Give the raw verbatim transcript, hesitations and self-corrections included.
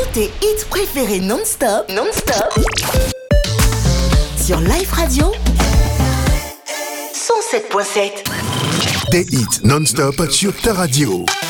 tes hits préférés non-stop, non-stop, sur Life Radio cent sept virgule sept. Des hits non-stop sur ta radio.